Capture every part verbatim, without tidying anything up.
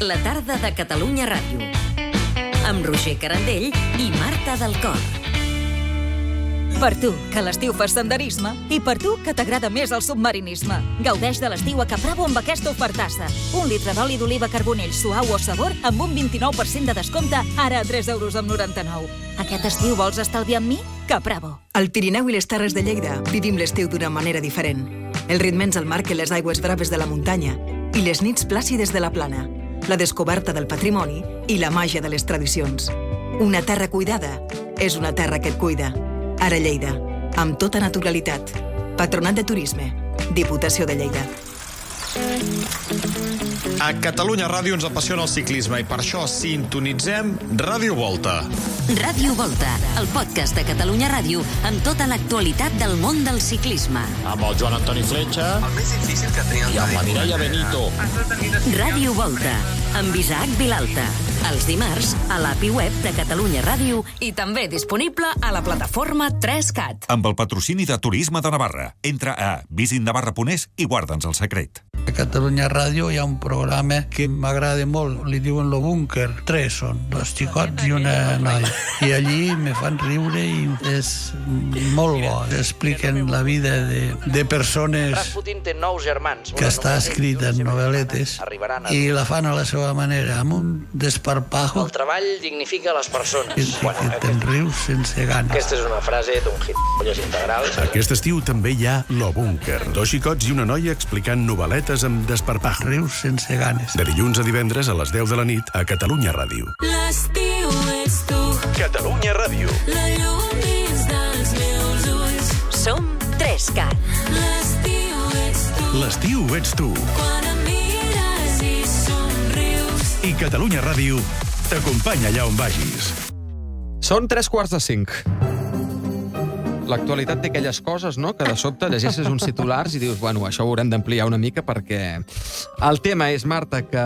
La tarda de Catalunya Ràdio. Amb Roger Carandell i Marta del Cor. Per tu, que a l'estiu fas senderisme, i per tu, que t'agrada més el submarinisme. Gaudeix de l'estiu a Capravo amb aquesta ofertassa. Un litre d'oli d'oliva carbonell suau o sabor amb un vint-i-nou per cent de descompte, ara a tres euros amb noranta-nou. Aquest estiu vols estalviar amb mi? Capravo. Al Pirineu i les Terres de Lleida vivim l'estiu d'una manera diferent. Els ritmes al mar que les aigües braves de la muntanya i les nits plàcides de la plana, la descoberta del patrimoni i la màgia de les tradicions. Una terra cuidada és una terra que et cuida. Ara Lleida, amb tota naturalitat. Patronat de Turisme, Diputació de Lleida. A Catalunya Ràdio ens apassiona el ciclisme i per això sintonitzem Ràdio Volta. Ràdio Volta, el podcast de Catalunya Ràdio amb tota l'actualitat del món del ciclisme. Amb el Joan Antoni Fletxa i amb la Mireia Benito. Ràdio Volta, amb Isaac Vilalta. Els dimarts a l'A P I web de Catalunya Ràdio i també disponible a la plataforma tres cat. Amb el patrocini de Turisme de Navarra. Entra a visit navarra punt es i guarda'ns el secret. A Catalunya Ràdio hi ha un programa que m'agrada molt, li diuen Lo Búnquer. Tres són, dos xicots i una noia. I allí me fan riure i és molt bo. Expliquen la vida de, de persones que està escrita en novel·letes i la fan a la seva manera, amb un desparpajo. El treball dignifica les persones. Que, bueno, que te'n rius sense ganes. Aquesta és una frase d'un gilipolles integral. Aquest estiu també hi ha Lo Búnquer. Dos xicots i una noia explicant novel·letes amb desparpajo. Rius sense ganes. De dilluns a divendres a les deu de la nit a Catalunya Ràdio. L'estiu ets tu. Catalunya Ràdio. La llum dins dels meus ulls. Som tres cat. L'estiu ets tu. L'estiu ets tu. Quan em mires i somrius. I Catalunya Ràdio t'acompanya allà on vagis. Són tres quarts de cinc. L'actualitat té aquelles coses, no?, que de sobte llegeixes uns titulars i dius, bueno, això ho haurem d'ampliar una mica perquè el tema és, Marta, que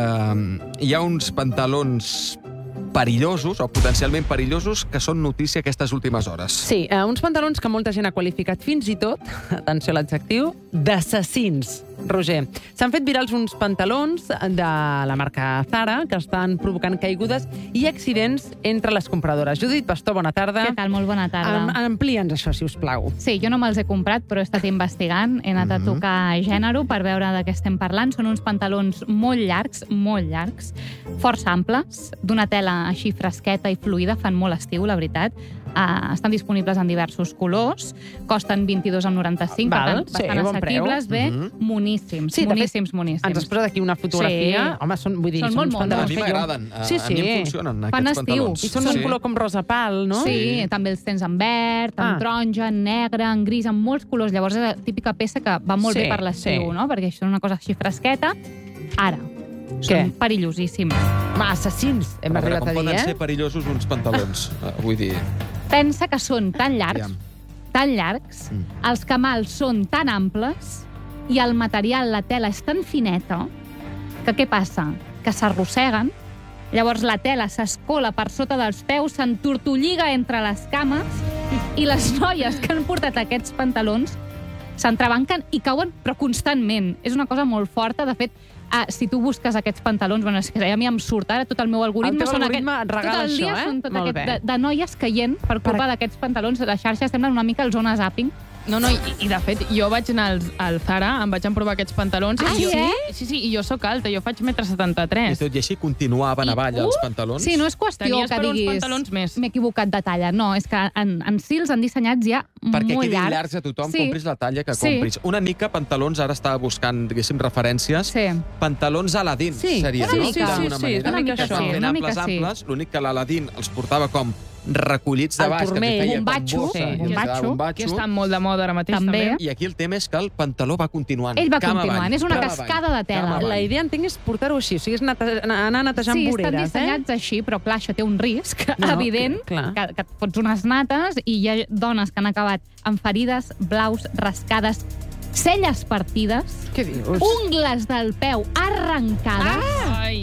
hi ha uns pantalons perillosos, o potencialment perillosos, que són notícia aquestes últimes hores. Sí, eh, uns pantalons que molta gent ha qualificat fins i tot, atenció a l'adjectiu, d'assassins. Roger, s'han fet virals uns pantalons de la marca Zara que estan provocant caigudes i accidents entre les compradores. Judit Pastor, bona tarda. Què tal? Molt bona tarda. Am, amplia'ns això, si us plau. Sí, jo no me'ls he comprat, però he estat investigant, he anat a tocar gènere per veure de què estem parlant. Són uns pantalons molt llargs, molt llargs, força amples, d'una tela així fresqueta i fluida, fan molt estiu, la veritat. Uh, estan disponibles en diversos colors, costen vint-i-dos amb noranta-cinc, per tant, sí, bastant bon assequibles, preu. bé, Mm-hmm. moníssims, Sí, de moníssims, fet, moníssims. ens has posat aquí una fotografia. Sí. Home, són, vull dir, Són són molt uns pantalons A mi que jo- m'agraden. A, Sí, a mi sí. em funcionen, Fan aquests estiu. pantalons. I són un Sí. color com rosa pal, no? Sí, també els tens en verd, en Ah. taronja, en negre, en gris, en molts colors. Llavors és la típica peça que va molt Sí, bé per l'estiu, sí. no? Perquè això és una cosa així fresqueta. Ara, Què? són perillosíssims. Ma, assassins, hem A veure, arribat com a dir, poden eh? ser perillosos uns pantalons? Uh, vull dir... Pensa que són tan llargs, Aviam. tan llargs, Mm. els camals són tan amples i el material, la tela, és tan fineta que què passa? Que s'arrosseguen, llavors la tela s'escola per sota dels peus, s'entortolliga entre les cames i les noies que han portat aquests pantalons s'entrebanquen i cauen, però constantment. És una cosa molt forta. De fet, ah, si tu busques aquests pantalons, bueno, és que a mi em surt ara tot el meu algoritme. El teu són algoritme aquest, et regala tot el dia això, eh? són tot Molt aquest, bé. de, de noies caient per culpa d'aquests pantalons. Les xarxes semblen una mica el zona zapping. No, no, i, i de fet, jo vaig anar al, al Zara, em vaig emprovar aquests pantalons. Ah, i jo, sí? Sí, sí, i jo sóc alta, jo faig metre I setanta-tres. tot i així continuaven avall els pantalons? Sí, no és qüestió Tenies que per uns diguis pantalons més. m'he equivocat de talla. No, és que en, en si els han dissenyats ja Perquè molt quedi llargs. llargs a tothom, Sí. compris la talla que Sí. compris. Una mica pantalons, ara estava buscant, diguéssim, referències. Sí. Pantalons Aladín, Sí, seria, una no? mica. D'alguna Sí, sí, manera. una mica que sí, estaven ben una amples, mica sí. amples, l'únic que l'Aladín els portava com recollits de Al baix, que turmell, li feia un com batxo, bossa, sí, i un es quedava batxo, un batxo. Que està molt de moda ara mateix, També. també. I aquí el tema és que el pantaló va continuant. Ell va cama continuant, avall, és una cama cascada avall, de tela. cama avall. La idea, entenc, és portar-ho així. O sigui, és nete anar netejant Sí, voreres, estan eh? dissenyats així, però clar, això té un risc No, evident, clar. que, que et fots unes nates i hi ha dones que han acabat amb ferides, blaus, rascades, celles partides, Què dius? ungles del peu arrencades Ai.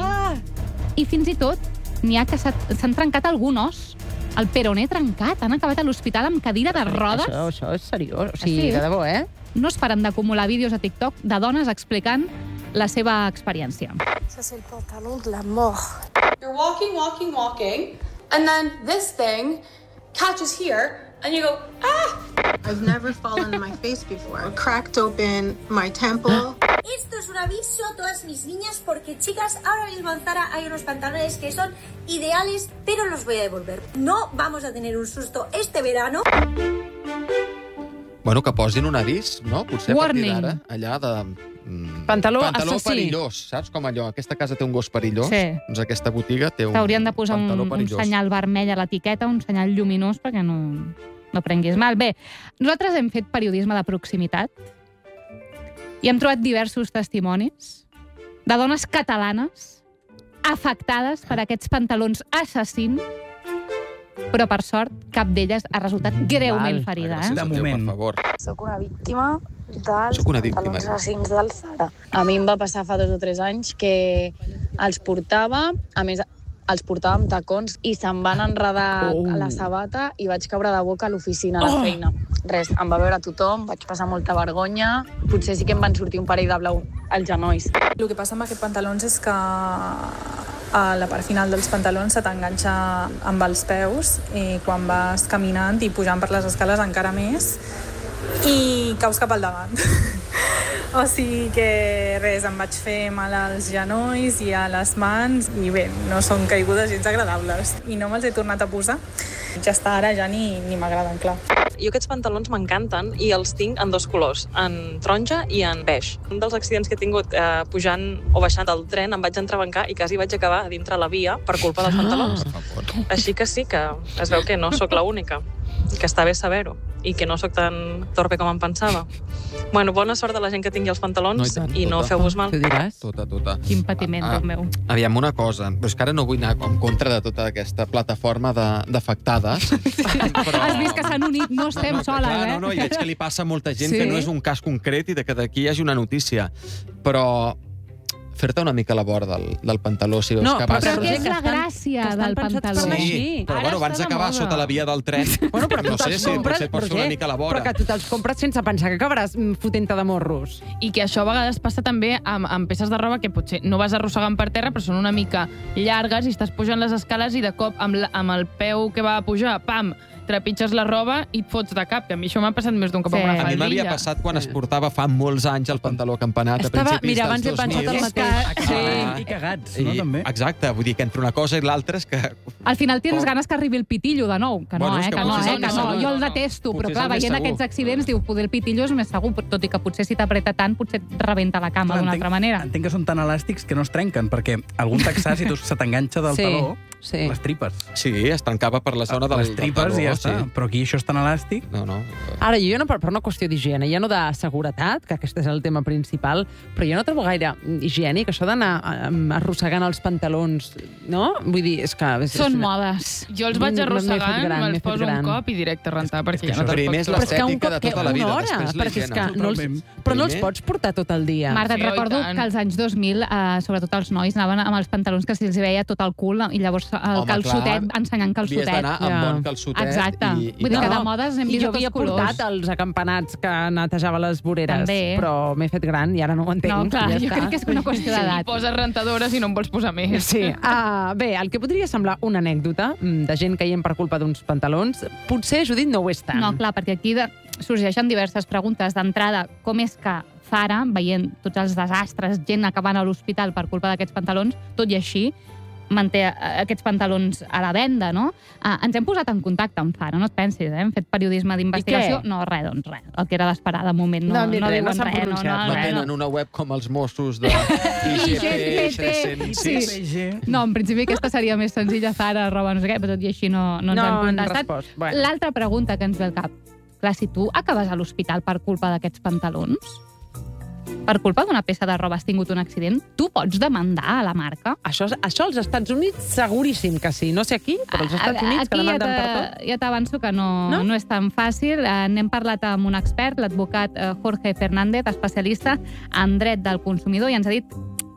i fins i tot n'hi ha que s'ha- s'han trencat algun os. El peroné trencat. Han acabat a l'hospital amb cadira de rodes. Això, això és seriós. O sigui, Sí. de debò, eh? No es paren d'acumular vídeos a TikTok de dones explicant la seva experiència. Ça, c'est le pantalon de la mort. You're walking, walking, walking, and then this thing catches here, and you go, ah! I've never fallen on my face before. I cracked open my temple. Esto es un aviso a todas mis niñas porque, chicas, ahora mismo en Zara hay unos pantalones que son ideales, pero los voy a devolver. No vamos a tener un susto este verano. Bueno, que posin un avís, no? Potser a partir Warning. d'ara, allà de... mm, Pantaló Pantaló assassí. perillós, saps? Com allò, aquesta casa té un gos perillós, Sí. doncs aquesta botiga té un T'haurien de posar un, pantaló un perillós. senyal vermell a l'etiqueta, un senyal lluminós, perquè no, no prenguis mal. Bé, nosaltres hem fet periodisme de proximitat i hem trobat diversos testimonis de dones catalanes afectades per aquests pantalons assassins, però, per sort, cap d'elles ha resultat greument ferida. Eh? De moment. Per favor. Soc una víctima dels Soc una víctima. pantalons assassins del Zara. A mi em va passar fa dos o tres anys que els portava, a més, els portava amb tacons i se'm van enredar Oh. a la sabata i vaig caure de boca a l'oficina, a la Oh. feina. Res, em va veure tothom, vaig passar molta vergonya, potser sí que em van sortir un parell de blau als genolls. El que passa amb aquests pantalons és que a la part final dels pantalons se t'enganxa amb els peus i quan vas caminant i pujant per les escales encara més i caus cap al davant. O sigui que res, em vaig fer mal als genolls i a les mans i bé, no són caigudes gens agradables i no me'ls he tornat a posar. Ja està, ara ja ni, ni m'agraden, clar. Jo aquests pantalons m'encanten i els tinc en dos colors, en taronja i en beix. Un dels accidents que he tingut eh, pujant o baixant del tren em vaig entrebancar i quasi vaig acabar a dintre la via per culpa dels pantalons. Així que sí que es veu que no sóc l'única, que està bé saber-ho i que no sóc tan torpe com em pensava. Bueno, bona sort a la gent que tingui els pantalons No, i tant, i no tota. feu-vos mal. Tu diràs? Tota, tota. Quin patiment, Ah, Déu meu. Aviam, una cosa, però és que ara no vull anar en contra de tota aquesta plataforma de- d'afectades. Però... Has vist que s'han unit, no estem no, soles, clar, eh? No, no, i veig que li passa a molta gent Sí. que no és un cas concret i de que d'aquí hi hagi una notícia. Però fer-te una mica la vora del, del pantaló, si veus No, que però vas... Però què Roger, és que la estan- gràcia que estan del pensats per pantaló? anar Sí, així. però Ara bueno, està abans de d'acabar moda. sota la via del tren, Bueno, però no tu sé te'ls si compres, potser pots fer una Roger, mica la vora. Però que tu te'ls compres sense pensar que acabaràs mm, fotent-te de morros. I que això a vegades passa també amb, amb peces de roba que potser no vas arrossegant per terra, però són una mica llargues i estàs pujant les escales i de cop amb, la, amb el peu que va a pujar, pam, trepitges la roba i et fots de cap, que a mi això m'ha passat més d'un cop Sí. amb una A mi faldilla. m'havia passat quan es portava fa molts anys el pantaló acampanat a Estava, principis mira, dels abans he dos mil. pensat el mateix. Ah, I cagats, no, i, també? exacte, vull dir que entre una cosa i l'altra és que... Al final tens ganes que arribi el pitillo de nou. Que no, Bueno, és eh? que Que no, potser eh? és Que el no. més Jo el segur. detesto, però Potser és clar, el més veient segur. aquests accidents, diu, poder el pitillo és més segur, tot i que potser si t'apreta tant, potser et rebenta la cama Clar, d'una entenc- altra manera. Entenc que són tan elàstics que no es trenquen, perquè algun texà, si tu se t'enganxa del Sí, taló, sí. les tripes. Sí, es tancava per la zona del, les tripes del taló, i ja està. sí. Però aquí això és tan elàstic. No, no. Ara, jo no, per, per una qüestió d'higiene, ja no de seguretat, que aquest és el tema principal, però jo no trobo gaire higiènic, això d'anar eh, arrossegant els pantalons, no? Vull dir, és que... És, Són és una- modes. Jo els vaig M'he fet arrossegant, gran, m'he me'ls fet poso un gran. cop i directe a rentar, perquè ja això no te'ls primer és pots Però és que un l'estètica cop, de que tota la vida, una hora, després la perquè és higiene. que no els, Totalment. però no els Primer- pots portar tot el dia. Marta, et Sí, oi, recordo tant. que als anys dos mil, eh, sobretot els nois, anaven amb els pantalons que se'ls veia tot el cul i llavors el Home, calçotet, clar, ensenyant calçotet. havies d'anar amb Ja. bon calçotet Exacte. i, i Vull dir que tal. de modes n'hem I vist jo de havia tots colors. portat els acampanats que netejava les voreres, També. però m'he fet gran i ara no ho entenc. No, clar, ja jo està. crec que és una qüestió I d'edat. poses rentadores i no en vols posar més. Sí. Uh, bé, el que podria semblar una anècdota mm, de gent caient per culpa d'uns pantalons, potser, Judit, no ho és tant. No, clar, perquè aquí de, sorgeixen diverses preguntes. D'entrada, com és que Zara, veient tots els desastres, gent acabant a l'hospital per culpa d'aquests pantalons, tot i així, manté eh, aquests pantalons a la venda, no? Uh, ens hem posat en contacte amb Zara, no et pensis, eh? Hem fet periodisme d'investigació. I què? No, res, doncs res. El que era d'esperar de moment. No, No han dit no res, no diuen s'han res, no, pronunciat. no, No res, tenen no. una web com els Mossos de I G P tres cents sis. Sí. No, en principi aquesta seria més senzilla, Zara, arroba no sé què, però tot i així no, no ens No han han contestat. respost. Bueno. L'altra pregunta que ens ve al cap. Clar, si tu acabes a l'hospital per culpa d'aquests pantalons, per culpa d'una peça de roba has tingut un accident, tu pots demandar a la marca? Això, això als Estats Units seguríssim que sí. No sé aquí, però als Estats Units que Aquí ja demanden per t'ha- tot. ja t'avanço que no, No? no? no és tan fàcil. Eh, N'hem parlat amb un expert, l'advocat eh, Jorge Fernández, especialista en dret del consumidor, i ens ha dit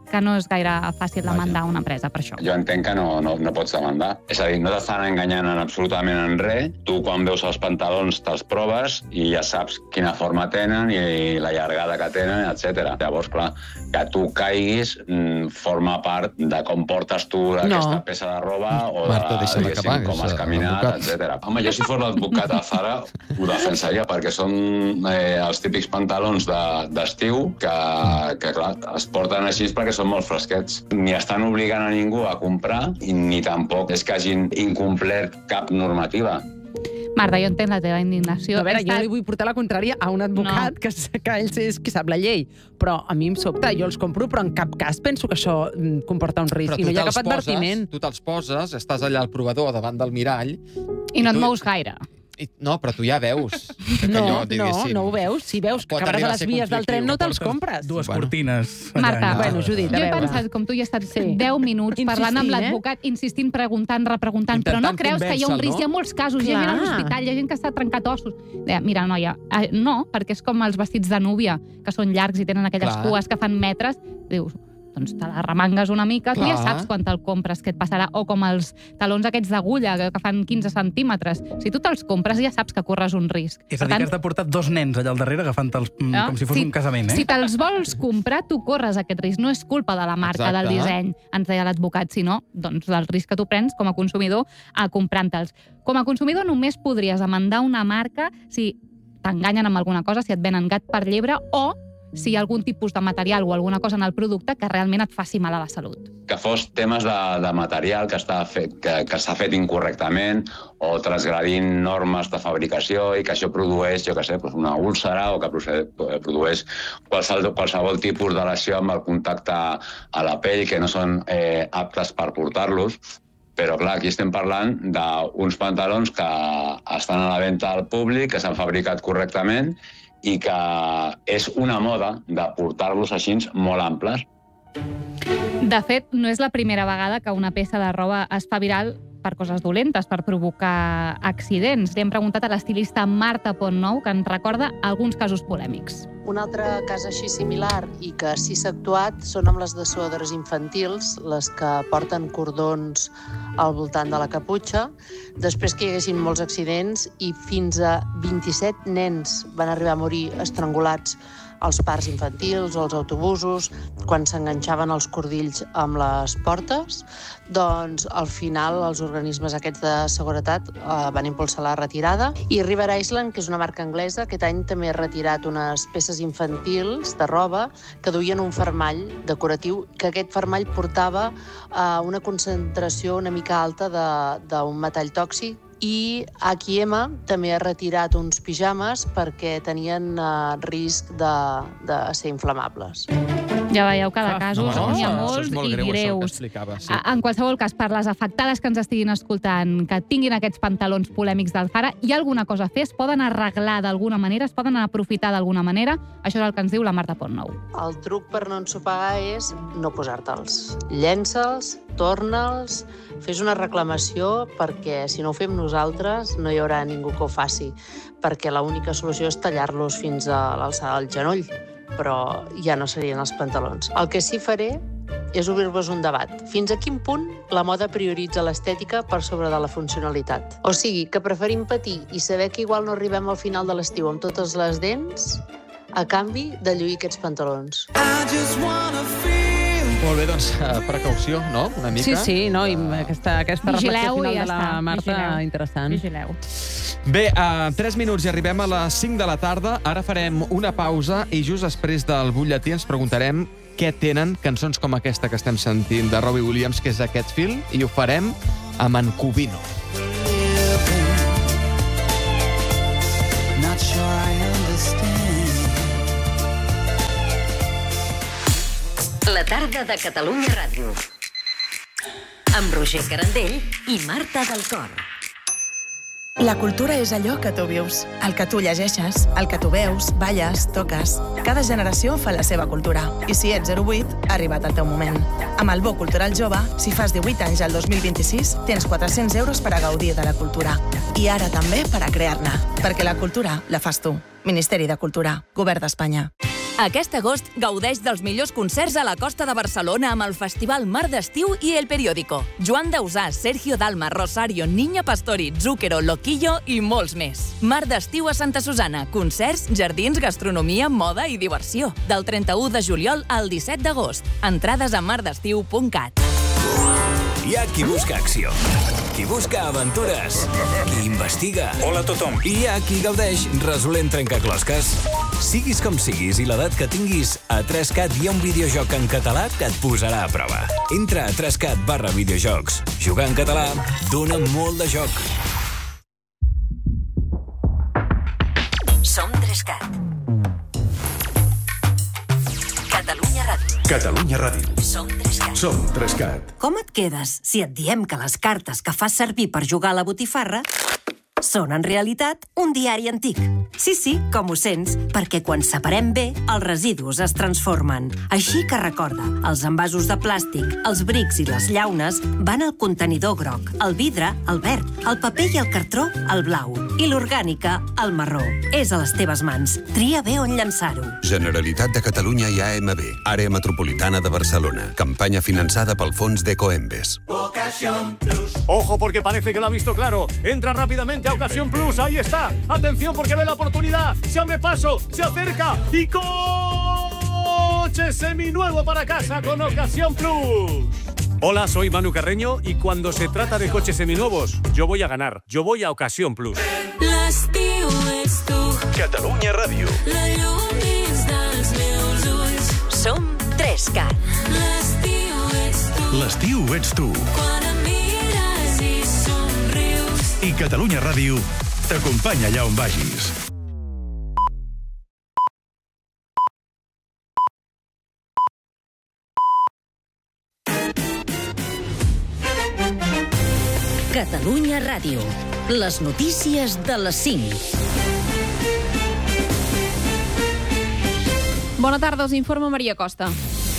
que no és gaire fàcil demandar una empresa per això. Jo entenc que no, no, no pots demandar. És a dir, no t'estan enganyant en absolutament en res. Tu, quan veus els pantalons, te'ls proves i ja saps quina forma tenen i la llargada que tenen, etcètera. Llavors, clar, que tu caiguis forma part de com portes tu aquesta no. peça de roba o Marta, de, acabar, com has caminat, etcètera. Home, jo si fos l'advocat a Zara ho defensaria, perquè són eh, els típics pantalons d'estiu de, que, que, clar, es porten així perquè són molt fresquets. Ni estan obligant a ningú a comprar ni tampoc és que hagin incomplert cap normativa. Marta, jo entenc la teva indignació. A veure, jo li vull portar la contrària a un advocat no. que, que ell és qui sap la llei, però a mi em sobta, jo els compro, però en cap cas penso que això comporta un risc i no hi ha cap advertiment. Tu te'ls poses, estàs allà al provador davant del mirall... I no et mous gaire. No, però tu ja veus. Que no, allò, no, no ho veus. Si veus que acabaràs a les vies del tren, no te'ls compres. Dues bueno. cortines. Marta, bueno, Judit, jo he pensat, com tu hi has estat sí. deu minuts insistint, parlant amb l'advocat, eh? insistint, preguntant, repreguntant, però no creus que hi ha un risc? No? Hi ha molts casos, Clar. hi ha gent a l'hospital, hi ha gent que s'ha trencat ossos. Mira, noia, no, perquè és com els vestits de núvia, que són llargs i tenen aquelles Clar. cues que fan metres. Dius, doncs te la remangues una mica, Clar. tu ja saps quan te'l compres, què et passarà, o com els talons aquests d'agulla, que fan quinze centímetres. Si tu te'ls compres, ja saps que corres un risc. És a dir, que has de portar dos nens allà al darrere agafant-te'ls no? com si fos si, un casament, eh? Si te'ls vols comprar, tu corres aquest risc. No és culpa de la marca, Exacte. del disseny, ens deia l'advocat, sinó doncs, del risc que tu prens com a consumidor a comprant-te'ls. Com a consumidor només podries demandar una marca si t'enganyen amb alguna cosa, si et venen gat per llebre, o si hi ha algun tipus de material o alguna cosa en el producte que realment et faci mal a la salut. Que fos temes de, de material que està fet, que, que s'ha fet incorrectament o transgredint normes de fabricació i que això produeix, jo què sé, una úlcera o que produeix qualsevol, qualsevol tipus de lesió amb el contacte a la pell que no són eh, aptes per portar-los. Però, clar, aquí estem parlant d'uns pantalons que estan a la venda al públic, que s'han fabricat correctament i que és una moda de portar-los així molt amples. De fet, no és la primera vegada que una peça de roba es fa viral per coses dolentes, per provocar accidents. Li hem preguntat a l'estilista Marta Pontnou, que ens recorda alguns casos polèmics. Un altre cas així similar i que sí s'ha actuat són amb les dessuadores infantils, les que porten cordons al voltant de la caputxa, després que hi haguessin molts accidents i fins a vint-i-set nens van arribar a morir estrangulats als parcs infantils o als autobusos, quan s'enganxaven els cordills amb les portes, doncs al final els organismes aquests de seguretat eh, van impulsar la retirada. I River Island, que és una marca anglesa, aquest any també ha retirat unes peces infantils de roba que duien un fermall decoratiu, que aquest fermall portava eh, una concentració una mica alta d'un metall tòxic. I H i M també ha retirat uns pijames perquè tenien uh, risc de, de ser inflamables. Ja veieu, cada ah, casos no, n'hi ha no, molts molt i greu, greus. Sí. En qualsevol cas, per les afectades que ens estiguin escoltant, que tinguin aquests pantalons polèmics del Zara, hi ha alguna cosa a fer? Es poden arreglar d'alguna manera? Es poden aprofitar d'alguna manera? Això és el que ens diu la Marta Pontnou. El truc per no ensopegar és no posar-te'ls. Llença'ls, torna'ls, fes una reclamació, perquè si no ho fem nosaltres no hi haurà ningú que ho faci, perquè l'única solució és tallar-los fins a l'alçada del genoll, però ja no serien els pantalons. El que sí faré és obrir-vos un debat. Fins a quin punt la moda prioritza l'estètica per sobre de la funcionalitat? O sigui, que preferim patir i saber que igual no arribem al final de l'estiu amb totes les dents a canvi de lluir aquests pantalons. Molt bé, doncs, precaució, no? Una mica. Sí, sí, no? I aquesta, aquesta reflexió final ja de la està. Marta, Vigileu. interessant. Vigileu. Bé, a tres minuts i arribem a les cinc de la tarda. Ara farem una pausa i just després del butlletí ens preguntarem què tenen cançons com aquesta que estem sentint de Robbie Williams, que és aquest film, i ho farem amb en Cubino. Not sure I understand. La tarda de Catalunya Ràdio. Amb Roger Carandell i Marta del Cor. La cultura és allò que tu vius, el que tu llegeixes, el que tu veus, balles, toques. Cada generació fa la seva cultura. I si ets zero vuit, ha arribat el teu moment. Amb el Bo Cultural Jove, si fas divuit anys al dos mil vint-i-sis, tens quatre-cents euros per a gaudir de la cultura. I ara també per a crear-ne. Perquè la cultura la fas tu. Ministeri de Cultura. Govern d'Espanya. Aquest agost gaudeix dels millors concerts a la costa de Barcelona amb el Festival Mar d'Estiu i El Periódico. Joan Dausà, Sergio Dalma, Rosario, Niña Pastori, Zúquero, Loquillo i molts més. Mar d'Estiu a Santa Susana. Concerts, jardins, gastronomia, moda i diversió. Del trenta-u de juliol al disset d'agost. Entrades a mardestiu punt cat. Hi ha qui busca acció, qui busca aventures, qui investiga. Hola a tothom. I hi ha qui gaudeix resolent trencaclosques. Siguis com siguis i l'edat que tinguis, a tres cat hi ha un videojoc en català que et posarà a prova. Entra a tres cat barra videojocs. Jugar en català dona molt de joc. Som tres cat. Catalunya Ràdio. Catalunya Ràdio. Som tres cat. Som tres cat. Com et quedes si et diem que les cartes que fas servir per jugar a la botifarra són, en realitat, un diari antic? Sí, sí, com ho sents, perquè quan separem bé, els residus es transformen. Així que recorda, els envasos de plàstic, els brics i les llaunes van al contenidor groc, el vidre, el verd, el paper i el cartró, el blau, i l'orgànica, el marró. És a les teves mans. Tria bé on llançar-ho. Generalitat de Catalunya i A M B, Àrea Metropolitana de Barcelona. Campanya finançada pel fons d'Ecoembes. Ojo, porque parece que lo ha visto claro. Entra rápidamente a Ocasión Plus, ahí está. Atención porque ve la oportunidad. Se abre paso, se acerca y coche seminuevo para casa con Ocasión Plus. Hola, soy Manu Carreño y cuando se trata de coches seminuevos, yo voy a ganar. Yo voy a Ocasión Plus. L'estiu ets tu. Catalunya Ràdio. La llum dins dels meus ulls. Som tres cat. L'estiu ets tu. L'estiu ets tu. Quan em mires i somrius. I Catalunya Ràdio t'acompanya allà on vagis. Catalunya Ràdio. Les notícies de les cinc. Bona tarda, us informa Maria Costa.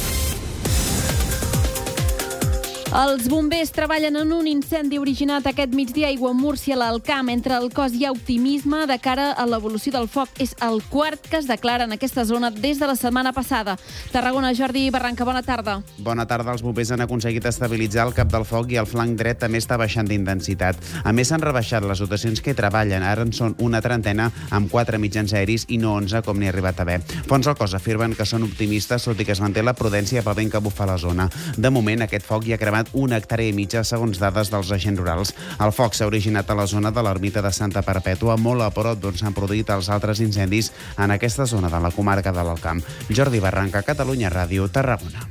Els bombers treballen en un incendi originat aquest migdia a Aiguamúrcia, a l'Alcamp. Entre el cos hi ha optimisme de cara a l'evolució del foc. És el quart que es declara en aquesta zona des de la setmana passada. Tarragona, Jordi Barranca, bona tarda. Bona tarda. Els bombers han aconseguit estabilitzar el cap del foc i el flanc dret també està baixant d'intensitat. A més, s'han rebaixat les dotacions que hi treballen. Ara en són una trentena amb quatre mitjans aeris i no onze, com n'hi ha arribat a haver. Fons del cos afirmen que són optimistes, tot i que es manté la prudència pel vent que bufa a la zona. De moment, aquest foc hi ha cremat una hectàrea i mitja, segons dades dels agents rurals. El foc s'ha originat a la zona de l'ermita de Santa Perpètua, molt a prop d'on s'han produït els altres incendis en aquesta zona de la comarca de l'Alcamp. Jordi Barranca, Catalunya Ràdio, Tarragona.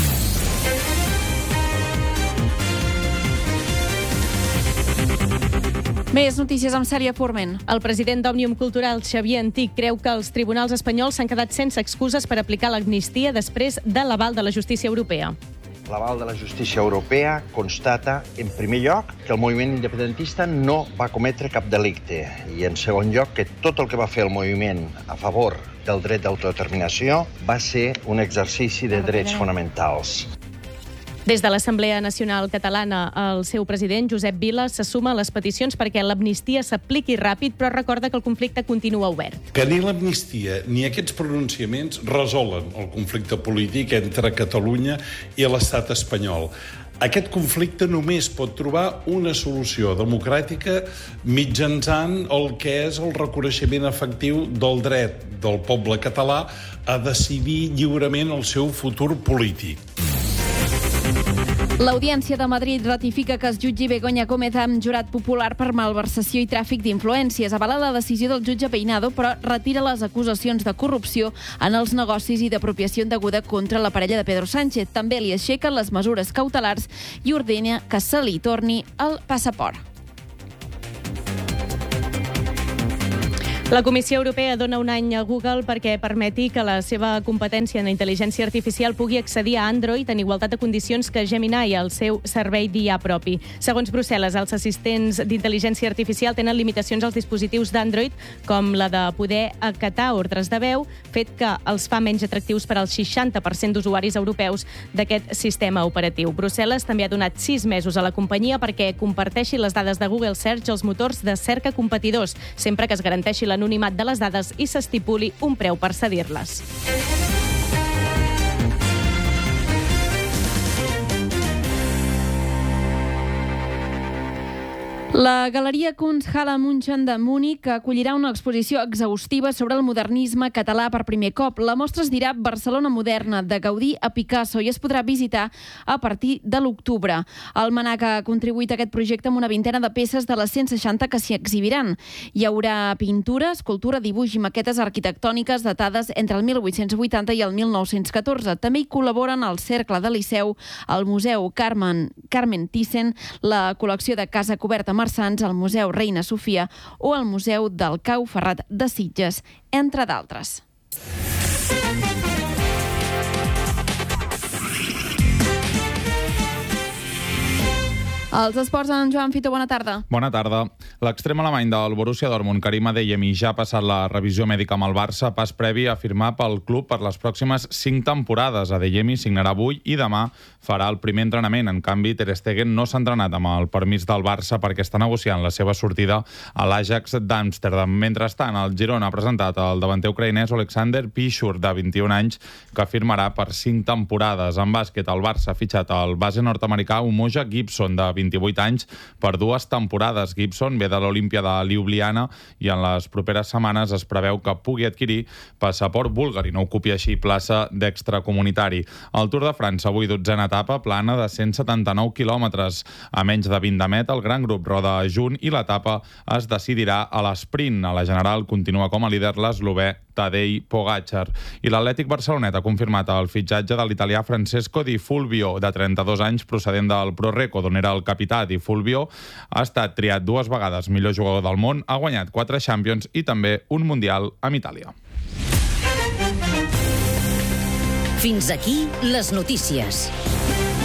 Més notícies amb Sària Forment. El president d'Òmnium Cultural, Xavier Antic, creu que els tribunals espanyols s'han quedat sense excuses per aplicar l'amnistia després de l'aval de la justícia europea. L'aval de la justícia europea constata, en primer lloc, que el moviment independentista no va cometre cap delicte i, en segon lloc, que tot el que va fer el moviment a favor del dret d'autodeterminació va ser un exercici de drets fonamentals. Des de l'Assemblea Nacional Catalana, el seu president, Josep Vila, se suma a les peticions perquè l'amnistia s'apliqui ràpid, però recorda que el conflicte continua obert. Que ni l'amnistia ni aquests pronunciaments resolen el conflicte polític entre Catalunya i l'estat espanyol. Aquest conflicte només pot trobar una solució democràtica mitjançant el que és el reconeixement efectiu del dret del poble català a decidir lliurement el seu futur polític. L'Audiència de Madrid ratifica que es jutgi Begoña Gómez amb jurat popular per malversació i tràfic d'influències. Avala la decisió del jutge Peinado, però retira les acusacions de corrupció en els negocis i d'apropiació indeguda contra la parella de Pedro Sánchez. També li aixeca les mesures cautelars i ordena que se li torni el passaport. La Comissió Europea dona un any a Google perquè permeti que la seva competència en la intel·ligència artificial pugui accedir a Android en igualtat de condicions que Gemini, el seu servei d'I A propi. Segons Brussel·les, els assistents d'intel·ligència artificial tenen limitacions als dispositius d'Android, com la de poder acatar ordres de veu, fet que els fa menys atractius per al seixanta per cent d'usuaris europeus d'aquest sistema operatiu. Brussel·les també ha donat sis mesos a la companyia perquè comparteixi les dades de Google Search als motors de cerca competidors, sempre que es garanteixi l'anonimat de les dades i s'estipuli un preu per cedir-les. La Galeria Kunsthalle München de Múnich acollirà una exposició exhaustiva sobre el modernisme català per primer cop. La mostra es dirà Barcelona moderna, de Gaudí a Picasso, i es podrà visitar a partir de l'octubre. El MNAC ha contribuït a aquest projecte amb una vintena de peces de les cent seixanta que s'hi exhibiran. Hi haurà pintura, escultura, dibuix i maquetes arquitectòniques datades entre el mil vuit-cents vuitanta i el mil nou-cents catorze. També hi col·laboren el Cercle de Liceu, el Museu Carmen, Carmen Thyssen, la col·lecció de Casa Coberta Marsans, el Museu Reina Sofia o el Museu del Cau Ferrat de Sitges, entre d'altres. Els esports, en Joan Fito, bona tarda. Bona tarda. L'extrem alemany del Borussia Dortmund, Karim Adeyemi, ja ha passat la revisió mèdica amb el Barça, pas previ a firmar pel club per les pròximes cinc temporades. Adeyemi signarà avui i demà farà el primer entrenament. En canvi, Ter Stegen no s'ha entrenat amb el permís del Barça perquè està negociant la seva sortida a l'Ajax d'Amsterdam. Mentrestant, el Girona ha presentat el davanter ucraïnès Alexander Pichur, de vint-i-un anys, que firmarà per cinc temporades. En bàsquet, el Barça ha fitxat el base nord-americà Umoja Gibson, de vint-i-vuit anys, per dues temporades. Gibson ve de l'Olimpia de Ljubljana i en les properes setmanes es preveu que pugui adquirir passaport búlgar i no ocupi així plaça d'extracomunitari. El Tour de França, avui dotzena etapa, plana de cent setanta-nou quilòmetres. A menys de vint de meta, el gran grup roda a junt i l'etapa es decidirà a l'esprint. A la general continua com a líder l'eslovè Tadej Pogačar. I l'Atlètic Barcelonet ha confirmat el fitxatge de l'italià Francesco Di Fulvio, de trenta-dos anys, procedent del Pro Reco, d'on era el capità. Di Fulvio ha estat triat dues vegades millor jugador del món, ha guanyat quatre Champions i també un Mundial amb Itàlia. Fins aquí les notícies.